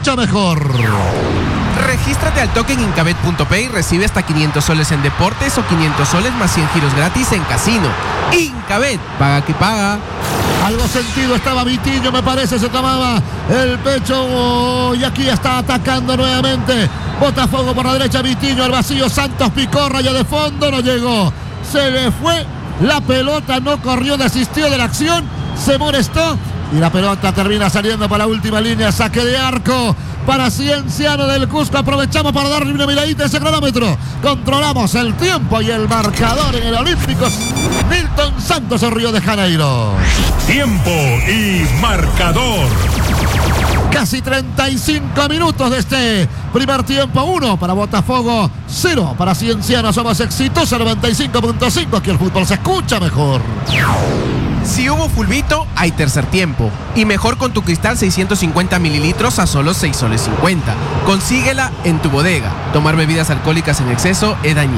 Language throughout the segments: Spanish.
escucha mejor. Regístrate al toque en Incabet.p y recibe hasta 500 soles en deportes o 500 soles más 100 giros gratis en casino. Incabet, paga que paga. Algo sentido estaba Vitinho, me parece, se tomaba el pecho y aquí está atacando nuevamente. Botafogo por la derecha, Vitinho al vacío, Santos picó, raya de fondo, no llegó. Se le fue la pelota, no corrió, desistió de la acción, se molestó y la pelota termina saliendo para la última línea, saque de arco para Cienciano del Cusco. Aprovechamos para darle una miradita a ese cronómetro. Controlamos el tiempo y el marcador en el Olímpicos Nilton Santos en Río de Janeiro. Tiempo y marcador. Casi 35 minutos de este primer tiempo. 1 para Botafogo, 0 para Cienciano. Somos exitosos, 95.5. Aquí el fútbol se escucha mejor. Si hubo fulbito, hay tercer tiempo. Y mejor con tu Cristal 650 mililitros a solo 6 soles 50. Consíguela en tu bodega. Tomar bebidas alcohólicas en exceso es dañino.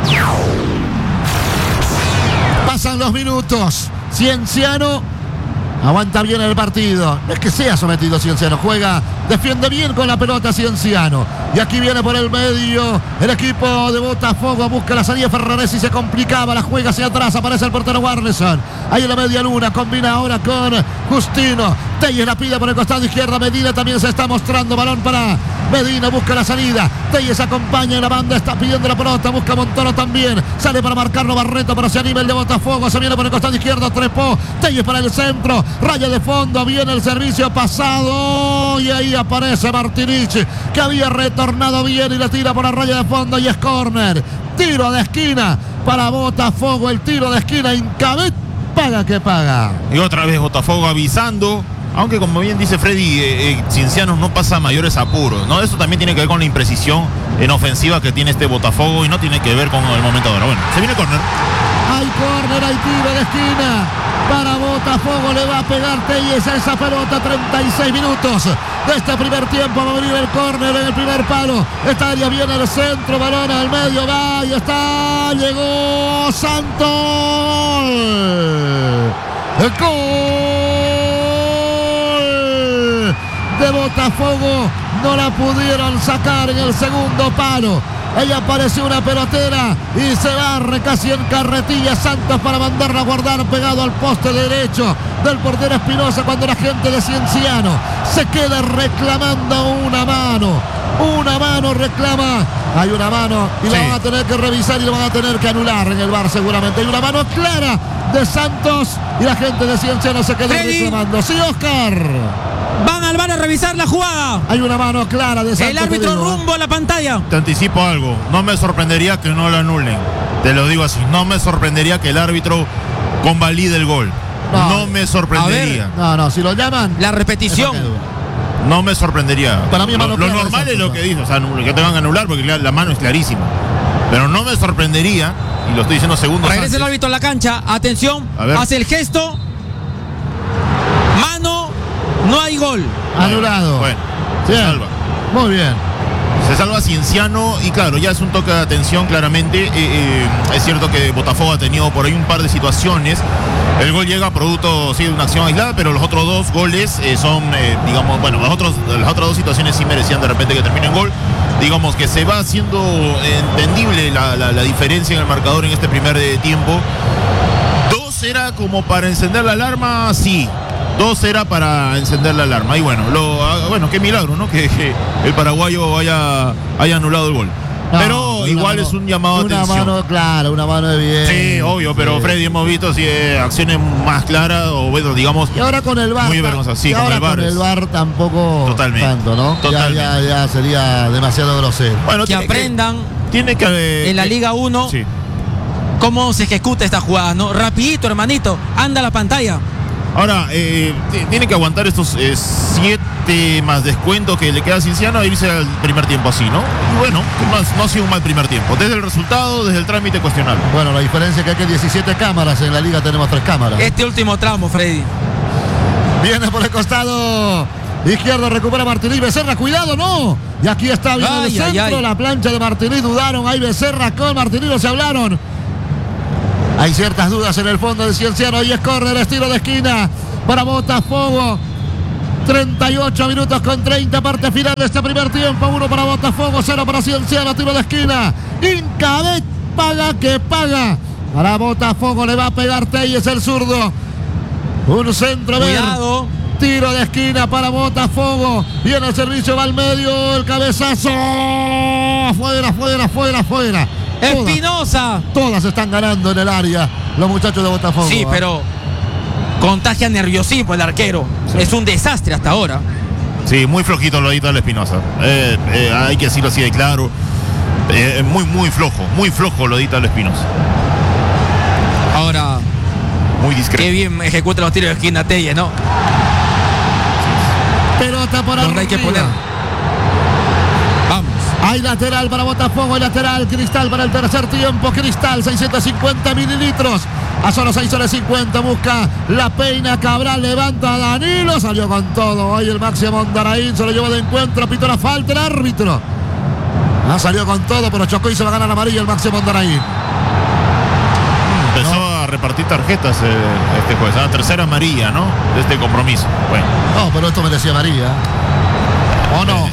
Pasan los minutos. Cienciano aguanta bien el partido. No es que sea sometido Cienciano. Juega, defiende bien con la pelota Cienciano. Y aquí viene por el medio el equipo de Botafogo. Busca la salida Ferraresi, se complicaba. La juega hacia atrás. Aparece el portero Warneson. Ahí en la media luna. Combina ahora con Justino. Telles la pide por el costado izquierdo. Medina también se está mostrando. Balón para Medina. Busca la salida. Telles acompaña en la banda. Está pidiendo la pelota. Busca Montoro también. Sale para marcarlo Barreto. Pero se anima el de Botafogo. Se viene por el costado izquierdo. Trepó. Telles para el centro. Raya de fondo. Viene el servicio pasado. Y ahí aparece Martinich, que había retornado bien y le tira por la raya de fondo. Y es córner. Tiro de esquina para Botafogo. El tiro de esquina. Incabet, paga que paga. Y otra vez Botafogo avisando. Aunque como bien dice Freddy, Cienciano no pasa mayores apuros, ¿no? Eso también tiene que ver con la imprecisión en ofensiva que tiene este Botafogo y no tiene que ver con el momento de ahora. Bueno, se viene córner. Hay córner, hay tiro de esquina para Botafogo. Le va a pegar Telles a esa pelota. 36 minutos de este primer tiempo. Va a venir el córner en el primer palo. Esta área viene al centro, balón al medio, va y está. Llegó Santos. El gol de Botafogo. No la pudieron sacar en el segundo palo. Ahí apareció una pelotera y se barre casi en carretilla Santos para mandarla a guardar pegado al poste derecho del portero Espinosa, cuando la gente de Cienciano se queda reclamando una mano. Una mano reclama. Hay una mano y la van a tener que revisar y la van a tener que anular en el VAR seguramente. Hay una mano clara de Santos y la gente de Cienciano se quedó reclamando. Sí, Oscar. Van al VAR a revisar la jugada. Hay una mano clara de Santos. El árbitro rumbo a la pantalla. Te anticipo algo. No me sorprendería que no lo anulen. Te lo digo así. No me sorprendería que el árbitro convalide el gol. No me sorprendería. No, si lo llaman. La repetición. No me sorprendería. Para mí lo normal es lo que dice. O sea, que te van a anular porque la mano es clarísima. Pero no me sorprendería, y lo estoy diciendo segundos antes. Regresa el árbitro a la cancha. Atención. Hace el gesto. Mano. No hay gol. Anulado. Bueno, bien. Se salva. Muy bien. Se salva Cienciano y claro, ya es un toque de atención claramente. Es cierto que Botafogo ha tenido por ahí un par de situaciones. El gol llega producto de una acción aislada, pero los otros dos goles son, digamos, bueno, las otras dos situaciones sí merecían de repente que termine en gol. Digamos que se va haciendo entendible la diferencia en el marcador en este primer tiempo. 2 era como para encender la alarma, sí. 2 era para encender la alarma. Y bueno, qué milagro, ¿no? Que el paraguayo haya anulado el gol. No, pero igual es un llamado de atención. Una mano clara, una mano evidente. Sí, obvio, pero Freddy, hemos visto acciones más claras o bueno, digamos. Y ahora con el VAR. Muy vergonzosas. Sí, con el VAR tampoco totalmente, tanto, ¿no? Totalmente. Ya sería demasiado grosero. Bueno, que aprendan tiene que en la Liga 1 sí, cómo se ejecuta esta jugada, ¿no? Rapidito, hermanito, anda a la pantalla. Ahora, tiene que aguantar estos 7 más descuentos que le queda a Cienciano a irse al primer tiempo así, ¿no? Y bueno, no ha sido un mal primer tiempo. Desde el resultado, desde el trámite cuestionable. Bueno, la diferencia es que aquí hay 17 cámaras, en la liga tenemos 3 cámaras. Este último tramo, Freddy. Viene por el costado izquierdo, recupera Martínez. Becerra, cuidado, no. Y aquí está bien el centro, la plancha de Martínez. Dudaron, ahí Becerra con Martínez, no se hablaron. Hay ciertas dudas en el fondo de Cienciano. Y es córner, estilo de esquina para Botafogo. 38 minutos con 30, parte final de este primer tiempo. 1 para Botafogo, 0 para Cienciano, tiro de esquina. Incabet, paga que paga. Para Botafogo le va a pegar Telles, el zurdo. Un centro, Cuidado. Tiro de esquina para Botafogo. Viene el servicio, va al medio, el cabezazo. Fuera. Espinosa. Todas están ganando en el área los muchachos de Botafogo. Sí, pero contagia nerviosismo el arquero. Sí. Es un desastre hasta ahora. Sí, muy flojito lo edita el Espinosa. Hay que decirlo así de claro. Muy flojo lo edita el Espinosa. Ahora, muy discreto. Qué bien ejecuta los tiros de esquina Telles, ¿no? Pelota por donde hay que poner. Vamos. Hay lateral para Botafogo, hay lateral. Cristal para el tercer tiempo. Cristal, 650 mililitros. A solo 6:50 busca la peina. Cabral levanta a Danilo. Salió con todo. Hoy el Máximo Mondaraín se lo llevó de encuentro. Pitó la falta el árbitro. Salió con todo, pero chocó y se va a ganar amarilla el Máximo Mondaraín. Empezó a repartir tarjetas este juez. Tercera amarilla, ¿no? De este compromiso. Bueno. No, pero esto merecía amarilla. ¿O no?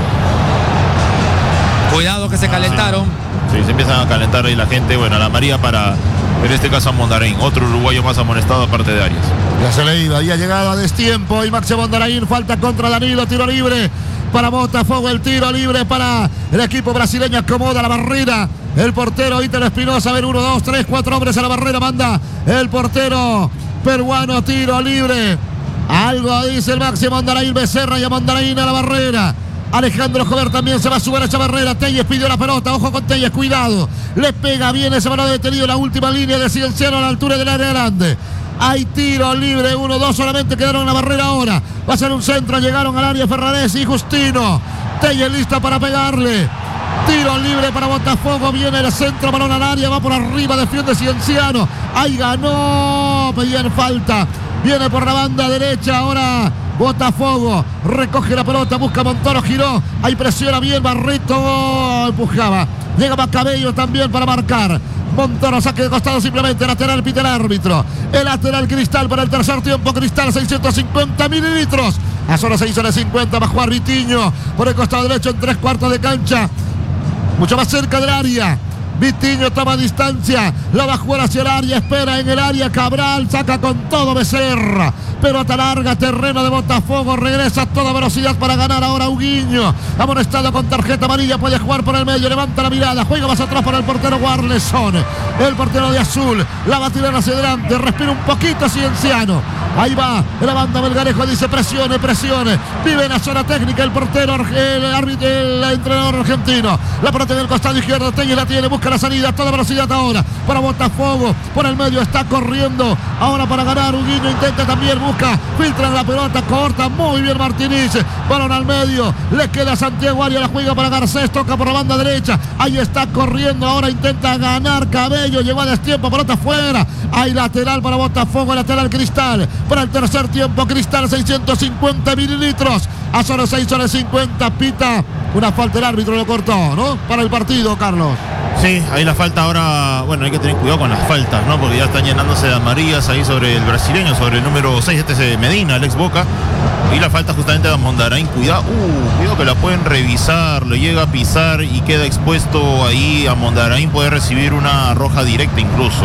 Cuidado que se calentaron. Sí, se empiezan a calentar ahí la gente. Bueno, la amarilla para, en este caso, a Mondaraín. Otro uruguayo más amonestado aparte de Arias. Ya se le iba, había llegado a destiempo. Y Máximo Mondaraín, falta contra Danilo, tiro libre para Botafogo, el tiro libre para el equipo brasileño. Acomoda la barrera el portero Ítalo Espinosa. A ver, 1, 2, 3, 4 hombres a la barrera. Manda el portero peruano, tiro libre. Algo dice el Máximo Mondaraín. Becerra y a Mondaraín a la barrera. Alejandro Jover también se va a subir a esa barrera. Telles pidió la pelota, ojo con Telles, cuidado. Le pega bien ese balón detenido en la última línea de Cienciano a la altura del área grande. Hay tiro libre, 1, 2 solamente quedaron en la barrera ahora. Va a ser un centro, llegaron al área Ferrares y Justino. Telles lista para pegarle. Tiro libre para Botafogo, viene el centro, balón al área, va por arriba, defiende Cienciano. Ahí ganó, pedían falta. Viene por la banda derecha ahora Botafogo, recoge la pelota, busca Montoro, giró, ahí presiona bien Barreto, empujaba, llega Macabello también para marcar. Montoro, saque de costado simplemente, lateral, pita el árbitro. El lateral Cristal para el tercer tiempo. Cristal, 650 mililitros. A solo 6:50 va a jugar Vitiño por el costado derecho en 3/4 de cancha. Mucho más cerca del área. Vitiño toma distancia, la va a jugar hacia el área, espera en el área, Cabral saca con todo Becerra, pelota larga, terreno de Botafogo, regresa a toda velocidad para ganar ahora Huguinho, amonestado con tarjeta amarilla, puede jugar por el medio, levanta la mirada, juega más atrás para el portero Warleson, el portero de azul, la va a tirar hacia adelante, respira un poquito Cienciano, ahí va, la banda Melgarejo dice presione, vive en la zona técnica el portero, el árbitro, el entrenador argentino, la pelota en el costado izquierdo, Telles la tiene, busca la salida a toda velocidad ahora para Botafogo, por el medio está corriendo ahora para ganar. Huguinho intenta también, busca, filtra la pelota, corta muy bien Martínez, balón al medio, le queda a Santiago Arias, la juega para Garcés, toca por la banda derecha, ahí está corriendo, ahora intenta ganar Cabello, llegó a destiempo, pelota fuera, hay lateral para Botafogo, lateral Cristal, para el tercer tiempo Cristal, 650 mililitros, a solo 6:50, pita una falta, el árbitro lo cortó, ¿no? Para el partido, Carlos. Sí, ahí la falta ahora, bueno, hay que tener cuidado con las faltas, ¿no? Porque ya están llenándose de amarillas ahí sobre el brasileño, sobre el número 6, este es de Medina, el ex Boca. Y la falta justamente de Mondaraín, cuidado que la pueden revisar, le llega a pisar y queda expuesto ahí a Mondaraín, puede recibir una roja directa incluso.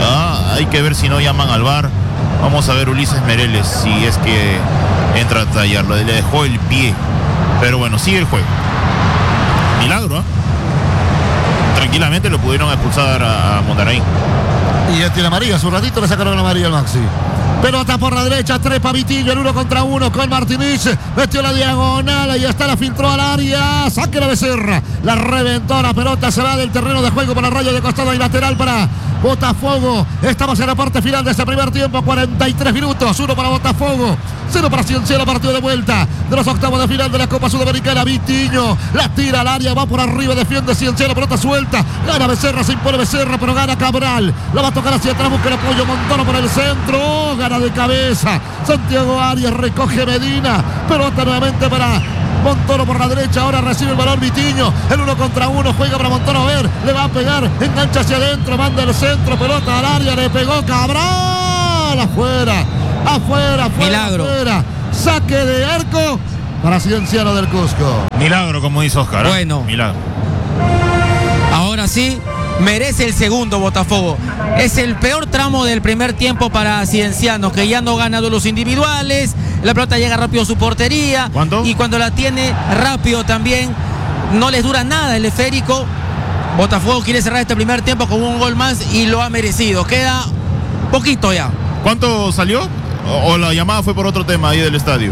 Hay que ver si no llaman al VAR. Vamos a ver Ulises Mereles si es que entra a tallarlo, le dejó el pie. Pero bueno, sigue el juego. Milagro, ¿eh? Tranquilamente lo pudieron expulsar a Mondaraín. Y ya tiene amarilla, hace un ratito le sacaron la amarilla al Maxi. Pelota por la derecha, trepa Vitiño, el 1-contra-1 con Martínez, metió la diagonal, ahí está, la filtró al área, saque la Becerra, la reventó la pelota, se va del terreno de juego por la raya de costado y lateral para Botafogo. Estamos en la parte final de este primer tiempo, 43 minutos, 1 para Botafogo, 0 para Cienciano, partido de vuelta de los octavos de final de la Copa Sudamericana. Vitiño la tira al área, va por arriba, defiende Cienciano, pelota suelta, gana Becerra, se impone Becerra, pero gana Cabral, la va a tocar hacia atrás, busca el apoyo, Montoro por el centro, gana de cabeza, Santiago Arias recoge Medina, pelota nuevamente para Montoro por la derecha, ahora recibe el balón Vitiño, el 1-contra-1, juega para Montoro, a ver, le va a pegar, engancha hacia adentro, manda el centro, pelota al área, le pegó Cabral, afuera, Milagro. afuera, Saque de arco para Cienciano del Cusco. Milagro, como dice Oscar. Bueno. Milagro. Ahora sí, merece el segundo Botafogo. Es el peor tramo del primer tiempo para Cienciano, que ya no gana duelos individuales, la pelota llega rápido a su portería. ¿Cuánto? Y cuando la tiene rápido también, no les dura nada el esférico. Botafogo quiere cerrar este primer tiempo con un gol más y lo ha merecido. Queda poquito ya. ¿Cuánto salió? ¿O la llamada fue por otro tema ahí del estadio?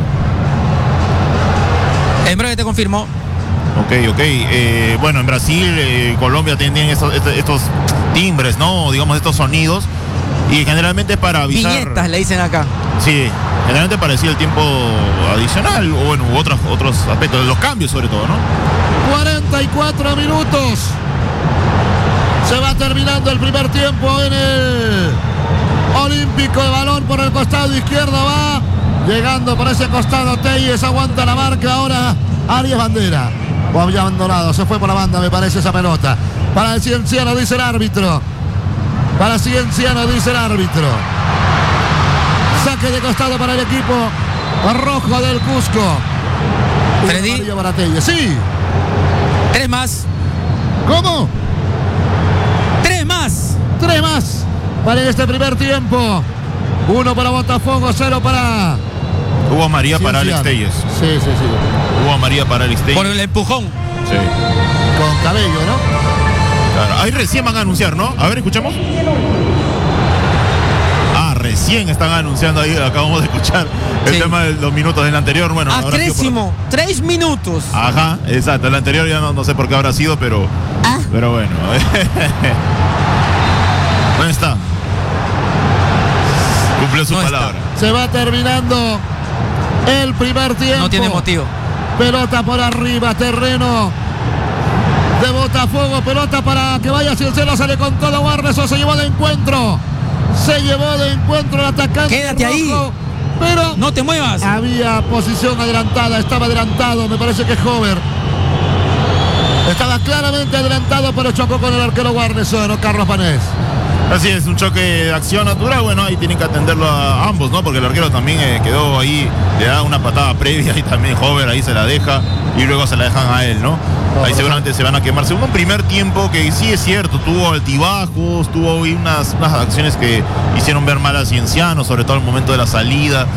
En breve te confirmo. Ok. Bueno, en Brasil, Colombia tienen estos timbres, ¿no? Digamos, estos sonidos. Y generalmente para avisar. Viñetas le dicen acá. Sí, generalmente para decir el tiempo adicional. O bueno, u otros aspectos, los cambios sobre todo, ¿no? 44 minutos. Se va terminando el primer tiempo en el Olímpico. De balón por el costado izquierdo va. Llegando por ese costado Telles, aguanta la marca ahora Arias Bandera. O había abandonado, se fue por la banda, me parece esa pelota. Para el Cienciano, dice el árbitro. Para Cienciano, dice el árbitro. Saque de costado para el equipo rojo del Cusco. Freddy. Amarillo para Telles, sí. 3 más. ¿Cómo? 3 más. 3 más para este primer tiempo. 1 para Botafogo, 0 para Hubo María para Alex Cienciano. Telles. Sí. Hubo María para Alex Telles. Por el empujón. Sí. Con cabello, ¿no? Claro. Ahí recién van a anunciar, ¿no? A ver, escuchamos. Recién están anunciando ahí, acabamos de escuchar el tema de los minutos del anterior. Bueno, habrá sido Acrésimo, 3 minutos. Ajá, exacto. El anterior ya no sé por qué habrá sido, pero bueno. ¿Dónde está? Cumplió su No está. palabra. Se va terminando el primer tiempo. No tiene motivo. Pelota por arriba, terreno de Botafogo. Pelota para que vaya Cienciano, sale con todo Warnes, o se llevó de encuentro. Se llevó de encuentro el atacante. Quédate rojo, ahí. Pero No te muevas. había posición adelantada, estaba adelantado, me parece que Hover. Estaba claramente adelantado, pero chocó con el arquero Guarneson, ¿no? Carlos Panés. Así es, un choque de acción natural. Bueno, ahí tienen que atenderlo a ambos, ¿no? Porque el arquero también quedó ahí, le da una patada previa y también Hover ahí se la deja y luego se la dejan a él, ¿no? Ahí seguramente se van a quemar. Segundo, un primer tiempo que sí es cierto, tuvo altibajos, tuvo ahí unas acciones que hicieron ver mal a Cienciano, sobre todo al momento de la salida.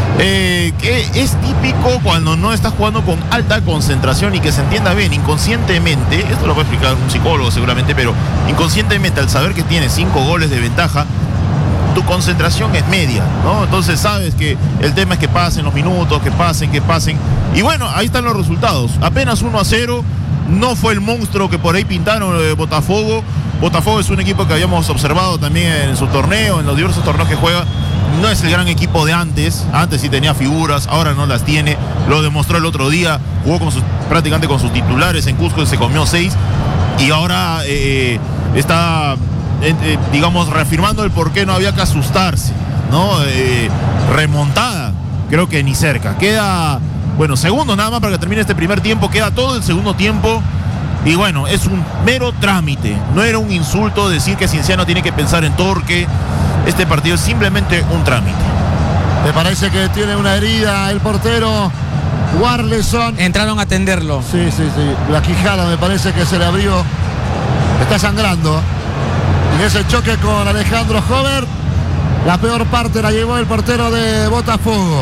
Que es típico cuando no estás jugando con alta concentración y que se entienda bien, inconscientemente, esto lo puede explicar un psicólogo seguramente, pero inconscientemente al saber que tienes 5 goles de ventaja, tu concentración es media, ¿no? Entonces sabes que el tema es que pasen los minutos, que pasen. Y bueno, ahí están los resultados. Apenas 1-0, no fue el monstruo que por ahí pintaron Botafogo. Botafogo es un equipo que habíamos observado también en su torneo, en los diversos torneos que juega. No es el gran equipo de antes. Antes sí tenía figuras, ahora no las tiene. Lo demostró el otro día. Jugó prácticamente con sus titulares en Cusco, se comió 6. Y ahora está, digamos, reafirmando el por qué no había que asustarse, ¿no? Remontada, creo que ni cerca. Queda, bueno, segundos nada más para que termine este primer tiempo. Queda todo el segundo tiempo. Y bueno, es un mero trámite. No era un insulto decir que Cienciano tiene que pensar en Torque. Este partido es simplemente un trámite. Me parece que tiene una herida el portero Warleson. Entraron a atenderlo. Sí. La quijada me parece que se le abrió. Está sangrando. En ese choque con Alejandro Hover, la peor parte la llevó el portero de Botafogo.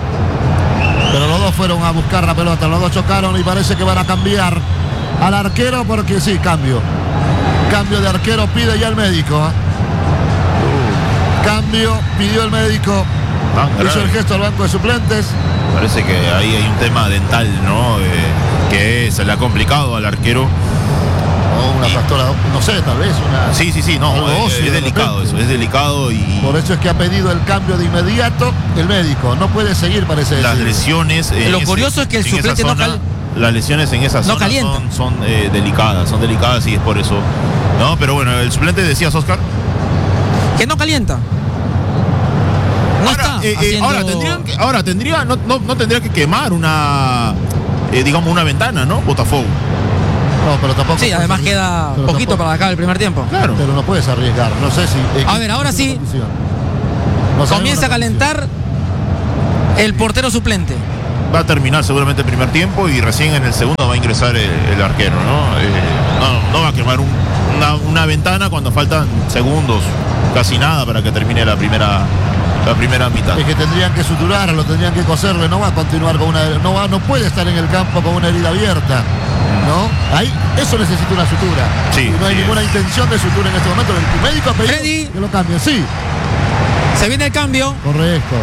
Pero los dos fueron a buscar la pelota. Los dos chocaron y parece que van a cambiar al arquero porque sí, cambio de arquero pide ya el médico. Cambio, pidió el médico. Hizo el gesto al banco de suplentes. Parece que ahí hay un tema dental, ¿no? Que se le ha complicado al arquero. O una fractura, no sé, tal vez una. Sí, no, algo óseo, es delicado eso, es delicado y. Por eso es que ha pedido el cambio de inmediato el médico. No puede seguir, parece las decir. lesiones. Lo curioso es que el en esa suplente zona, las lesiones en esa zona calientan. son delicadas y es por eso. No, pero bueno, el suplente decías, Oscar. Que no calienta. No Ahora, está haciendo... ahora no tendría que quemar una, digamos, una ventana, ¿no? Botafogo. No, pero tampoco. Sí, además queda poquito para acabar el primer tiempo. Claro. Pero no puedes arriesgar. No sé si. A ver, ahora sí. No Comienza a calentar El portero suplente. Va a terminar seguramente el primer tiempo y recién en el segundo va a ingresar el arquero, ¿no? No va a quemar una ventana cuando faltan segundos, casi nada para que termine la primera mitad. Es que tendrían que suturarlo, tendrían que coserle, no va a continuar con no puede estar en el campo con una herida abierta, ¿no? Ahí, eso necesita una sutura. Sí, y no hay ninguna intención de sutura en este momento. El médico ha pedido Freddy. que lo cambien, sí. Se viene el cambio. Correcto.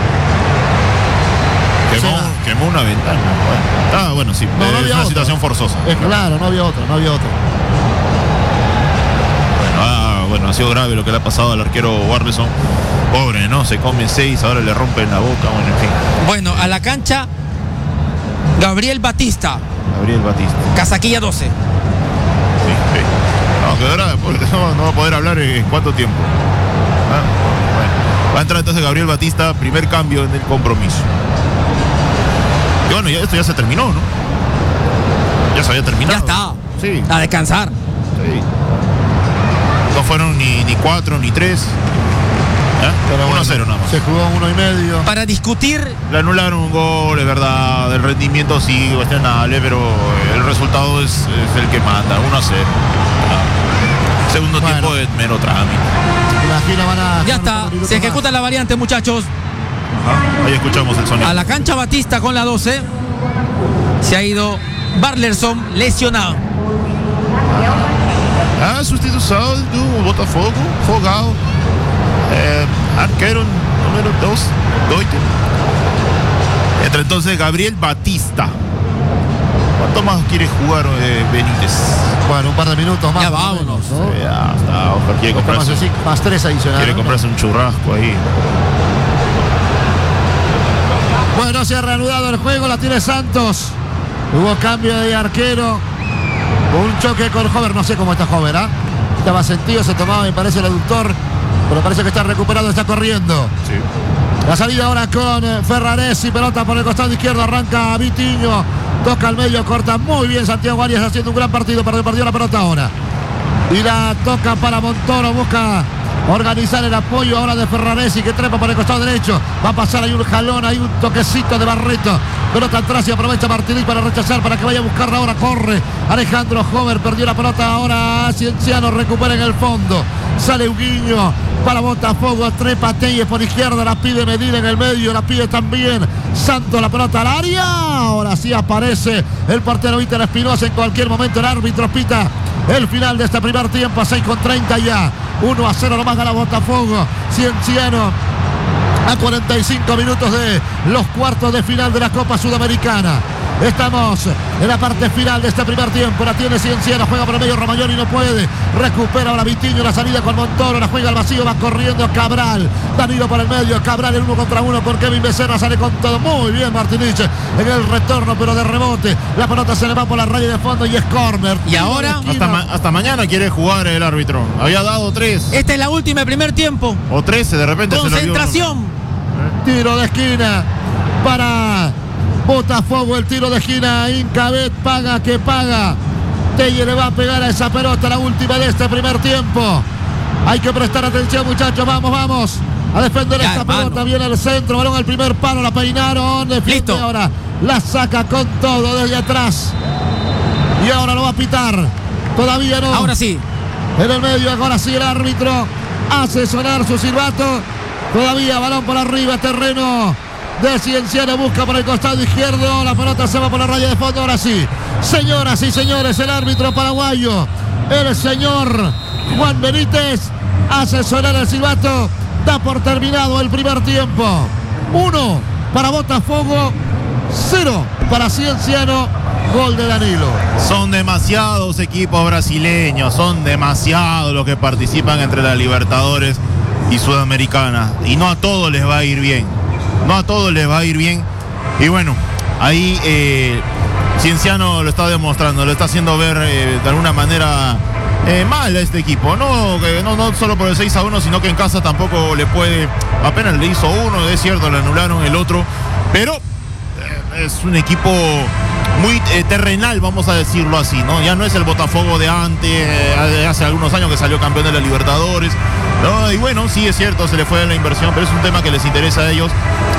Quemó una ventana. Bueno, sí, No es había una otra. situación forzosa. Es claro, no había otra. Bueno, ha sido grave lo que le ha pasado al arquero Warleson. Pobre, ¿no? Se come 6, ahora le rompen la boca, bueno, en fin. Bueno, a la cancha, Gabriel Batista, Gabriel Batista. Casaquilla 12. Sí. No, que ahora no va a poder hablar en cuánto tiempo. Bueno, va a entrar entonces Gabriel Batista, primer cambio en el compromiso. Y bueno, esto ya se terminó, ¿no? Ya se había terminado. Ya está. Sí. A descansar. Sí. No fueron ni 4 ni 3. Pero 1-0 nada más. Se jugó 1,5. Para discutir, Le anularon un gol, es verdad. El rendimiento sí, cuestionable, pero el resultado es el que manda. 1-0. Segundo Bueno. tiempo de mero trámite. Imagina, van a ya está. minutos Se ejecuta la variante, muchachos. Ahí escuchamos el sonido. A la cancha Batista con la 12. Se ha ido Barlerson lesionado. A sustituição do Botafogo, Fogal, arquero número 2, Doite. Entra entonces Gabriel Batista. ¿Cuánto más quiere jugar Benítez? Bueno, un par de minutos más. Ya por lo vámonos. menos, ¿no? Ya está, Oscar quiere comprarse, Más 3 adicionales. quiere comprarse un churrasco ahí. Bueno, se ha reanudado el juego, la tiene Santos. Hubo cambio de arquero. Un choque con Hover, no sé cómo está Hover, Estaba sentido, se tomaba, me parece, el aductor, pero parece que está recuperado, está corriendo. Sí. La salida ahora con Ferraresi, pelota por el costado izquierdo, arranca Vitiño, toca al medio, corta muy bien Santiago Arias haciendo un gran partido, perdió la pelota ahora. Y la toca para Montoro, busca organizar el apoyo ahora de Ferraresi que trepa por el costado derecho. Va a pasar ahí un jalón, hay un toquecito de Barreto. Pelota atrás y aprovecha Martínez para rechazar, para que vaya a buscarla ahora. Corre Alejandro Hover, perdió la pelota ahora. Cienciano recupera en el fondo. Sale Huguinho para Botafogo, trepa Telles por izquierda, la pide Medina en el medio, la pide también Santos, la pelota al área. Ahora sí aparece el portero Víctor Espinosa. En cualquier momento el árbitro pita el final de este primer tiempo, a 6:30 ya. 1-0 nomás gana Botafogo. Cienciano a 45 minutos de los cuartos de final de la Copa Sudamericana. Estamos en la parte final de este primer tiempo. La tiene Cienciano, juega por el medio Romagnoli, no puede. Recupera ahora Vitiño, la salida con Montoro, la juega al vacío, va corriendo Cabral. Danilo por el medio, Cabral en 1 contra 1 con Kevin Becerra, sale con todo. Muy bien Martínez en el retorno, pero de rebote. La pelota se le va por la raya de fondo y es córner. Y ahora, Hasta mañana quiere jugar el árbitro. Había dado 3 esta es la última del primer tiempo. o 13, de repente se le olvidó. Concentración. Tiro de esquina para Botafogo, el tiro de esquina. Incabet paga que paga. Telle le va a pegar a esa pelota, la última de este primer tiempo. Hay que prestar atención, muchachos. Vamos a defender Ya, esta hermano. pelota. Viene el centro, balón al primer palo, la peinaron. Defiende Listo. ahora, la saca con todo desde atrás. Y ahora lo va a pitar. Todavía no. Ahora sí. En el medio, ahora sí el árbitro hace sonar su silbato. Todavía balón por arriba, terreno de Cienciano, busca por el costado izquierdo. La pelota se va por la raya de fondo. Ahora sí, señoras y señores, el árbitro paraguayo, el señor Juan Benítez, hace sonar el silbato. Da por terminado el primer tiempo. 1 para Botafogo, 0 para Cienciano. Gol de Danilo. Son demasiados equipos brasileños, son demasiados los que participan entre la Libertadores y Sudamericana. Y no a todos les va a ir bien. No a todos les va a ir bien. Y bueno, ahí Cienciano lo está demostrando, lo está haciendo ver de alguna manera mal a este equipo. No solo por el 6-1, sino que en casa tampoco le puede. Apenas le hizo uno, es cierto, le anularon el otro. Pero es un equipo muy terrenal, vamos a decirlo así, ¿no? Ya no es el Botafogo de antes, hace algunos años que salió campeón de la Libertadores, ¿no? Y bueno, sí es cierto, se le fue la inversión, pero es un tema que les interesa a ellos.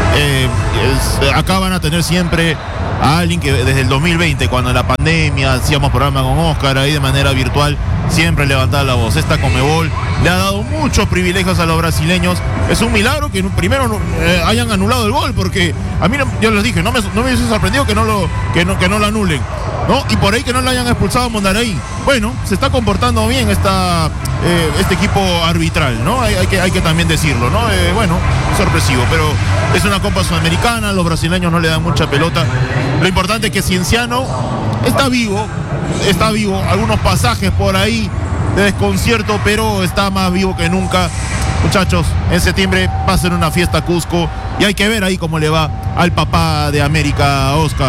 Acá van a tener siempre a alguien que desde el 2020, cuando en la pandemia hacíamos programa con Oscar ahí de manera virtual, siempre levantaba la voz. Esta Conmebol le ha dado muchos privilegios a los brasileños. Es un milagro que primero hayan anulado el gol, porque a mí, yo les dije, no me hubiese sorprendido que no lo anulen, ¿no? Y por ahí que no lo hayan expulsado a Mondaraí. Bueno, se está comportando bien este equipo arbitral, ¿no? Hay que también decirlo, ¿no? Bueno, sorpresivo, pero es una Copa Sudamericana, los brasileños no le dan mucha pelota. Lo importante es que Cienciano está vivo, algunos pasajes por ahí de desconcierto, pero está más vivo que nunca. Muchachos, en septiembre va a ser una fiesta Cusco y hay que ver ahí cómo le va al papá de América, Oscar.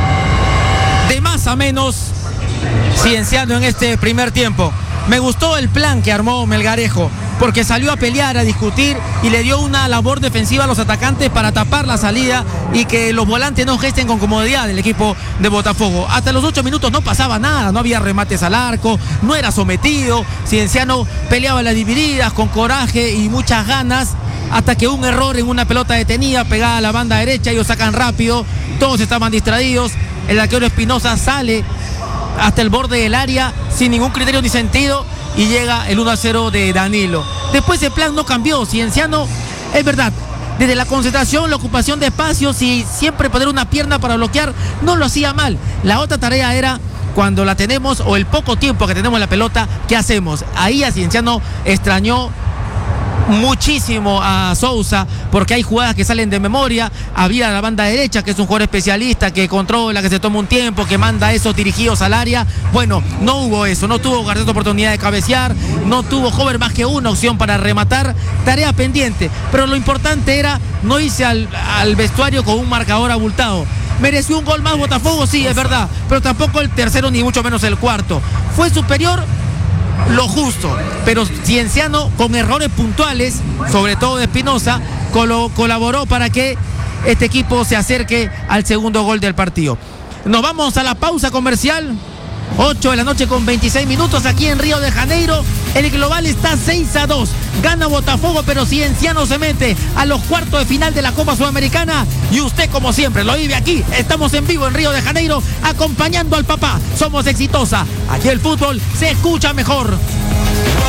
De más a menos, Cienciano en este primer tiempo. Me gustó el plan que armó Melgarejo, porque salió a pelear, a discutir y le dio una labor defensiva a los atacantes para tapar la salida y que los volantes no gesten con comodidad el equipo de Botafogo. Hasta los 8 minutos no pasaba nada, no había remates al arco, no era sometido. Cienciano peleaba las divididas con coraje y muchas ganas, hasta que un error en una pelota detenida, pegada a la banda derecha, ellos sacan rápido, todos estaban distraídos. El arquero Espinosa sale hasta el borde del área sin ningún criterio ni sentido y llega el 1-0 de Danilo. Después el plan no cambió. Cienciano, es verdad, desde la concentración, la ocupación de espacios y siempre poner una pierna para bloquear, no lo hacía mal. La otra tarea era cuando la tenemos o el poco tiempo que tenemos la pelota, ¿qué hacemos? Ahí a Cienciano extrañó muchísimo a Sousa, porque hay jugadas que salen de memoria. Había la banda derecha, que es un jugador especialista, que controla, que se toma un tiempo, que manda esos dirigidos al área. Bueno, no hubo eso, no tuvo García oportunidad de cabecear, no tuvo Hover más que una opción para rematar. Tarea pendiente, pero lo importante era no irse al vestuario con un marcador abultado. ¿Mereció un gol más Botafogo? Sí, es verdad, pero tampoco el tercero ni mucho menos el cuarto. Fue superior lo justo, pero Cienciano con errores puntuales, sobre todo de Espinosa, colaboró para que este equipo se acerque al segundo gol del partido. Nos vamos a la pausa comercial. 8 de la noche con 26 minutos aquí en Río de Janeiro. El global está 6-2. Gana Botafogo, pero Cienciano se mete a los cuartos de final de la Copa Sudamericana. Y usted, como siempre, lo vive aquí. Estamos en vivo en Río de Janeiro, acompañando al papá. Somos Exitosa. Aquí el fútbol se escucha mejor.